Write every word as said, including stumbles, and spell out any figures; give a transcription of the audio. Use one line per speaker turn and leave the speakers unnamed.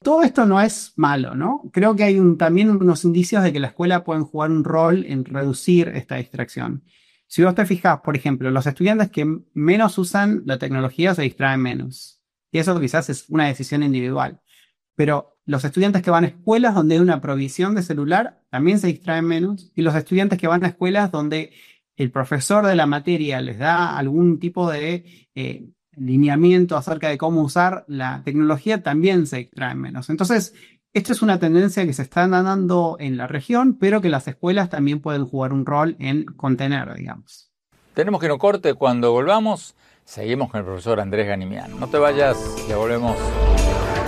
todo esto no es malo, ¿no? Creo que hay un- también unos indicios de que la escuela pueden jugar un rol en reducir esta distracción. Si vos te fijas, por ejemplo, los estudiantes que m- menos usan la tecnología se distraen menos. Y eso quizás es una decisión individual. Pero los estudiantes que van a escuelas donde hay una provisión de celular también se distraen menos. Y los estudiantes que van a escuelas donde el profesor de la materia les da algún tipo de eh, lineamiento acerca de cómo usar la tecnología también se distraen menos. Entonces, esto es una tendencia que se está dando en la región, pero que las escuelas también pueden jugar un rol en contener, digamos.
Tenemos que ir a un corte. Cuando volvamos, seguimos con el profesor Andrés Ganimian. No te vayas, ya volvemos.